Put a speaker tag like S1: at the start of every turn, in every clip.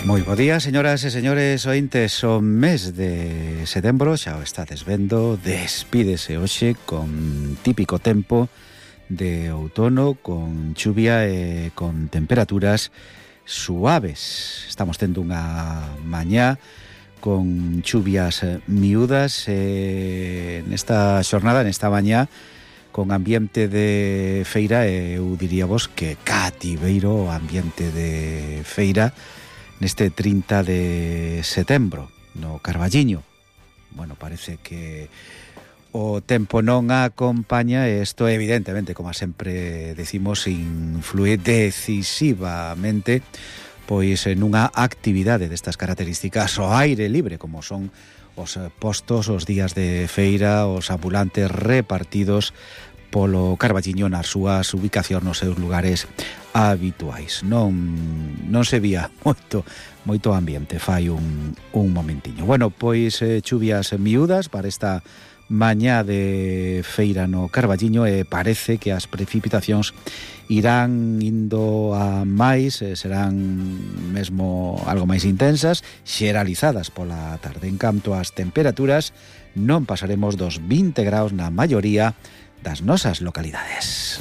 S1: Moi bo día, señoras e señores ointes. O mes de setembro xa o estades vendo. Despídese hoxe con típico tempo de outono, con chuvia e con temperaturas suaves. Estamos tendo unha mañá con chuvias miúdas nesta xornada, nesta mañá, con ambiente de feira, e eu diríavos que cativeiro o ambiente de feira neste 30 de setembro, no Carballiño. Bueno, parece que o tempo non a acompaña, e isto evidentemente, como sempre decimos, influe decisivamente pois nunha actividade destas características ao aire libre, como son os postos, os días de feira, os ambulantes repartidos polo Carballiño nas súas ubicacións, nos seus lugares habituais. Non se vía moito ambiente fai un momentiño. Bueno, pois chuvias miúdas para esta mañá de feira no Carballiño, e parece que as precipitacións irán indo a máis, serán mesmo algo máis intensas, xeralizadas pola tarde. En canto ás temperaturas, non pasaremos dos 20 graus na maioría das nosas localidades.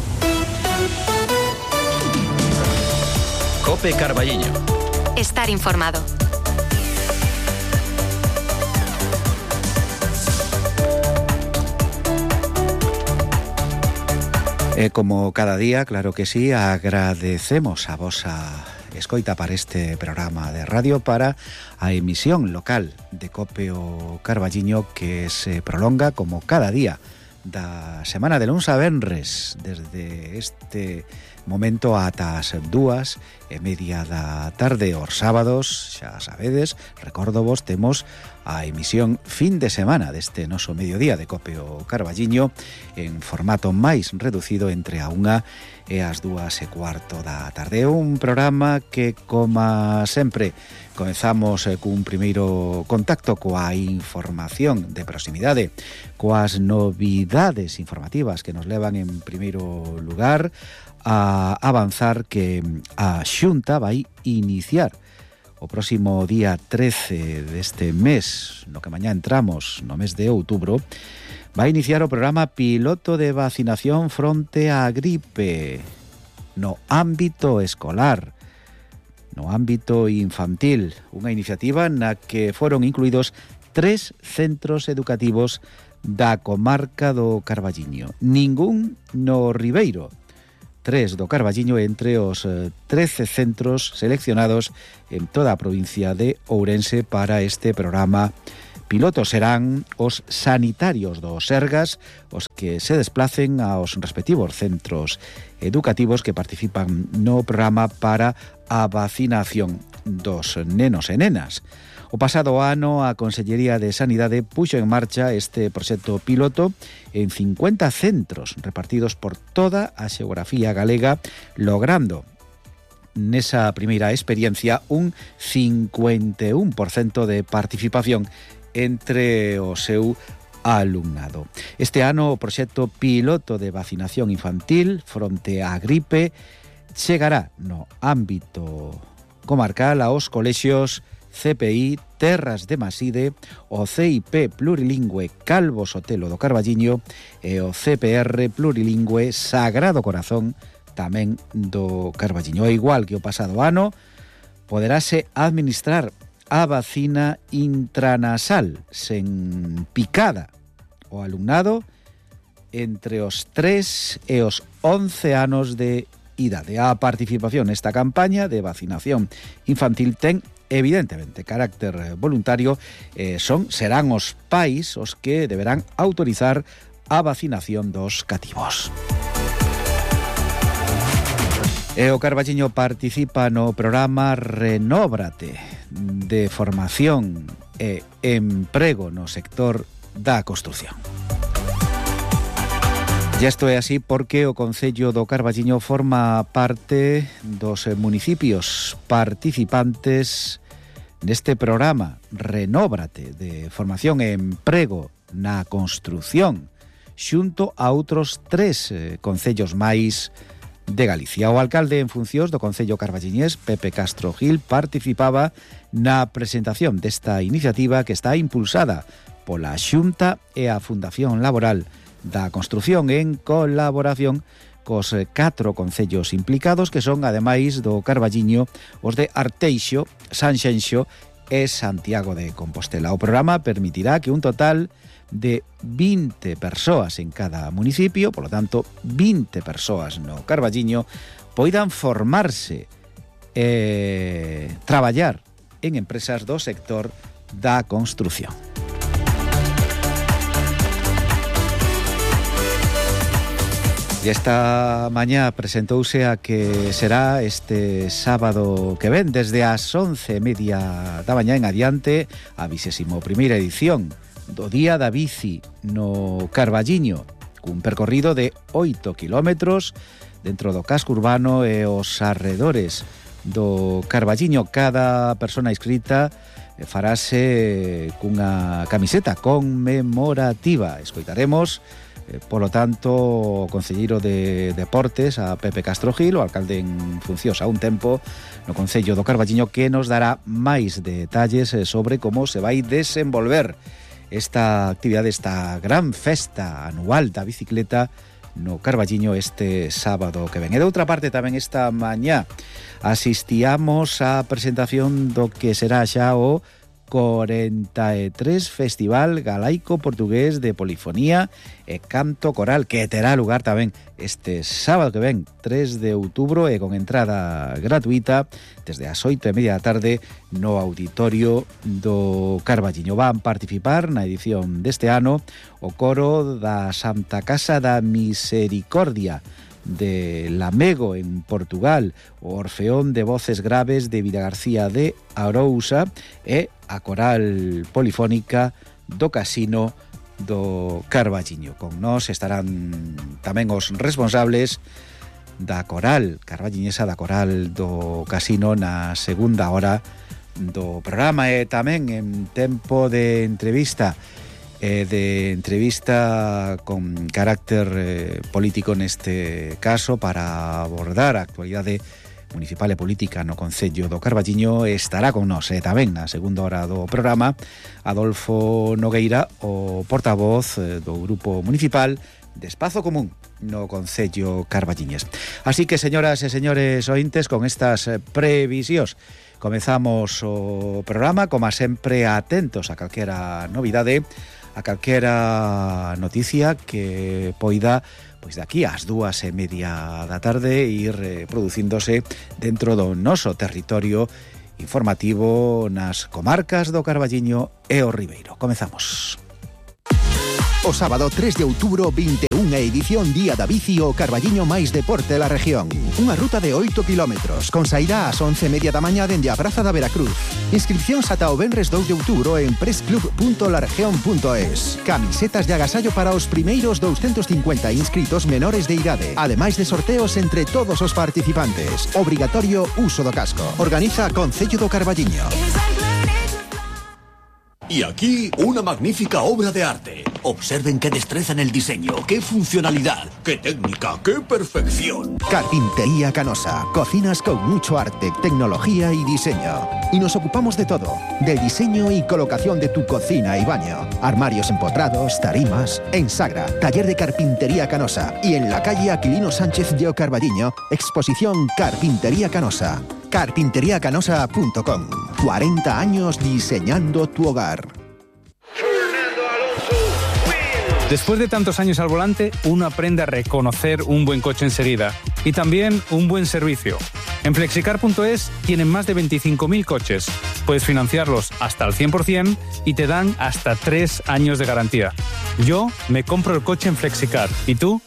S2: Cope Carballiño.
S3: Estar informado.
S1: E como cada día, claro que sí, agradecemos a vosa escoita para este programa de radio, para a emisión local de Cope o Carballiño, que se prolonga como cada día da semana de luns a venres, desde este momento ata as 2:30 da tarde. Os sábados, xa sabedes, recórdovos, temos a emisión fin de semana deste noso mediodía de Cope o Carballiño en formato máis reducido, entre a 1 e as 2:15 da tarde. Un programa que, como sempre, comezamos cun primeiro contacto coa información de proximidade, coas novidades informativas que nos levan en primeiro lugar a avanzar que a Xunta vai iniciar o próximo día 13 deste mes, no que mañá entramos no mes de outubro, vai iniciar o programa piloto de vacinación fronte á gripe no ámbito escolar, no ámbito infantil, unha iniciativa na que foron incluídos 3 centros educativos da comarca do Carballiño. Ningún no Ribeiro. 3 do Carballiño entre os 13 centros seleccionados en toda a provincia de Ourense para este programa piloto. Serán os sanitarios do Sergas os que se desplacen aos respectivos centros educativos que participan no programa para a vacinación dos nenos e nenas. O pasado ano a Consellería de Sanidade puxo en marcha este proxecto piloto en 50 centros repartidos por toda a xeografía galega, logrando nesa primeira experiencia un 51% de participación entre o seu alumnado. Este ano o proxecto piloto de vacinación infantil fronte á gripe chegará no ámbito comarcal aos colexios CPI, Terras de Maside, o CIP plurilingüe Calvo Sotelo do Carballiño e o CPR plurilingüe Sagrado Corazón, tamén do Carballiño. E igual que o pasado ano, poderase administrar a vacina intranasal sen picada o alumnado entre os 3 e os 11 anos de idade. A participación nesta campaña de vacinación infantil ten evidentemente carácter voluntario, serán os pais os que deberán autorizar a vacinación dos cativos. E o Carballiño participa no programa Renóbrate, de formación e emprego no sector da construción. E isto é así porque o Concello do Carballiño forma parte dos municipios participantes neste programa Renóbrate de formación e emprego na construción, xunto a outros 3 concellos máis de Galicia. O alcalde en funcións do Concello carballiñés, Pepe Castro Gil, participaba na presentación desta iniciativa que está impulsada pola Xunta e a Fundación Laboral da Construción en colaboración cos 4 concellos implicados, que son, ademais do Carballiño, os de Arteixo, Sanxenxo e Santiago de Compostela. O programa permitirá que un total de 20 persoas en cada municipio, polo tanto, 20 persoas no Carballiño, poidan formarse e traballar en empresas do sector da construción. E esta mañá presentouse a que será este sábado que ven, desde as 11:30 da mañá en adiante, a 21ª edición do Día da Bici no Carballiño, cun percorrido de 8 kilómetros dentro do casco urbano e os arredores do Carballiño. Cada persona inscrita farase cunha camiseta conmemorativa. Escoitaremos polo tanto, o concelleiro de Deportes, a Pepe Castro Gil, o alcalde en funcións a un tempo no Concello do Carballiño, que nos dará máis detalles sobre como se vai desenvolver esta actividade, esta gran festa anual da bicicleta no Carballiño este sábado que ven. E de outra parte, tamén esta mañá asistíamos á presentación do que será xa o 43 Festival Galaico Portugués de Polifonía e Canto Coral, que terá lugar tamén este sábado que ven, 3 de outubro, e con entrada gratuita desde as 8:30 da tarde no auditorio do Carballiño. Van participar na edición deste ano o coro da Santa Casa da Misericordia de Lamego en Portugal, o Orfeón de Voces Graves de Vilagarcía de Arousa e a Coral Polifónica do Casino do Carballiño. Con nós estarán tamén os responsables da Coral carballiñesa, da Coral do Casino, na segunda hora do programa. E tamén en tempo de entrevista con carácter político neste caso, para abordar a actualidade municipal e política no Concello do Carballiño, estará con nós tamén na segunda hora do programa Adolfo Nogueira, o portavoz do Grupo Municipal de Espazo Común no Concello carballiñés. Así que, señoras e señores ointes, con estas previsións comezamos o programa, como sempre atentos a calquera novidade, a calquera noticia que poida, pois de aquí ás 2:30 da tarde, ir producíndose dentro do noso territorio informativo nas comarcas do Carballiño e o Ribeiro. Comezamos.
S2: O sábado 3 de outubro, 21ª edición Día da Bici o Carballiño máis deporte da región. Unha ruta de 8 kilómetros, con saída ás 11:30 da mañá dende a Praza da Veracruz. Inscripcións ata o venres 2 de outubro en pressclub.laregion.es. Camisetas de agasallo para os primeiros 250 inscritos menores de idade. Ademais de sorteos entre todos os participantes. Obrigatorio uso do casco. Organiza Concello do Carballiño.
S3: Y aquí, una magnífica obra de arte. Observen qué destreza en el diseño, qué funcionalidad, qué técnica, qué perfección.
S2: Carpintería Canosa. Cocinas con mucho arte, tecnología y diseño. Y nos ocupamos de todo. Del diseño y colocación de tu cocina y baño. Armarios empotrados, tarimas. En Sagra, taller de Carpintería Canosa. Y en la calle Aquilino Sánchez de Carballiño, exposición Carpintería Canosa. Carpinteriacanosa.com. 40 años diseñando tu hogar.
S4: Después de tantos años al volante, uno aprende a reconocer un buen coche enseguida y también un buen servicio. En Flexicar.es tienen más de 25.000 coches. Puedes financiarlos hasta el 100% y te dan hasta 3 años de garantía. Yo me compro el coche en Flexicar. ¿Y tú?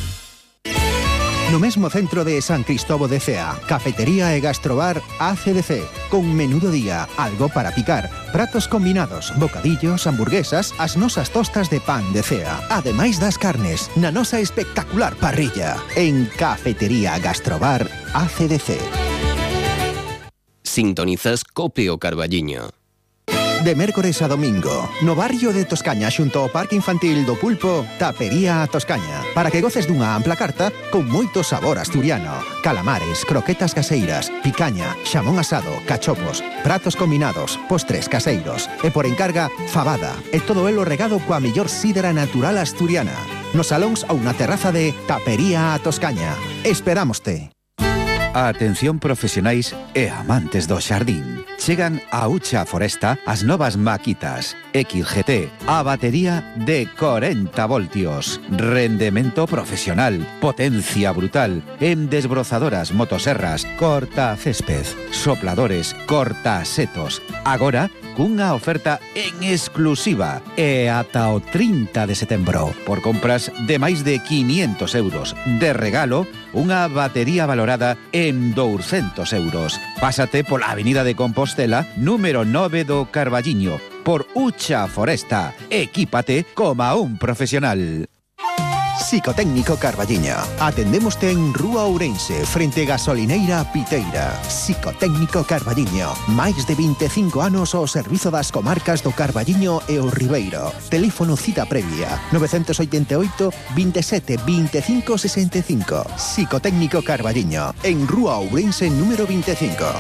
S2: No mesmo centro de San Cristóbal de Cea, cafetería e gastrobar ACDC, con menú do día, algo para picar, pratos combinados, bocadillos, hamburguesas, as nosas tostas de pan de Cea, ademais das carnes, na nosa espectacular parrilla, en Cafetería Gastrobar ACDC.
S5: Sintonizas Cope o Carballiño.
S2: De mércores a domingo, no barrio de Toscaña xunto ao Parque Infantil do Pulpo, Tapería a Toscaña, para que goces dunha ampla carta con moito sabor asturiano. Calamares, croquetas caseiras, picaña, xamón asado, cachopos, pratos combinados, postres caseiros e por encarga, fabada e todo elo regado coa mellor sidra natural asturiana. Nos salóns ou na terraza de Tapería a Toscaña. Esperámoste.
S1: Atención profesionais e amantes do xardín. Chegan a Ucha Foresta as novas maquitas XGT, a batería de 40 voltios, rendemento profesional, potencia brutal, en desbrozadoras, motoserras, corta césped, sopladores, corta setos. Agora, cunha oferta en exclusiva e ata o 30 de setembro. Por compras de máis de 500 euros. De regalo, unha batería valorada en 200 euros. Pásate pola Avenida de Compostela, número 9 do Carballiño, por Ucha Foresta. Equípate como un profesional.
S2: Psicotécnico Carballiño. Atendémoste en Rúa Ourense, frente Gasolineira Piteira. Psicotécnico Carballiño. Máis de 25 anos ao servizo das comarcas do Carballiño e o Ribeiro. Teléfono cita previa 988 27 25 65. Psicotécnico Carballiño. En Rúa Ourense número 25.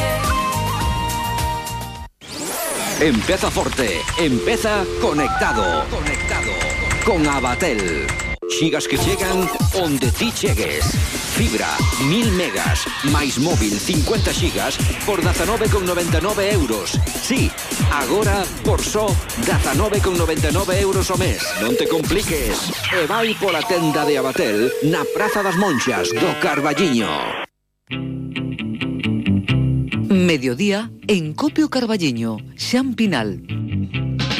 S5: Empeza forte, empeza conectado. Con Abatel. Xigas que chegan onde ti chegues. Fibra, 1000 megas, máis móvil 50 xigas por 19,99 euros. Sí, agora por só 19,99 euros ao mes. Non te compliques. E vai pola tenda de Abatel na Praza das Monxas do Carballiño.
S6: Mediodía en Copio Carballiño, Xan Pinal.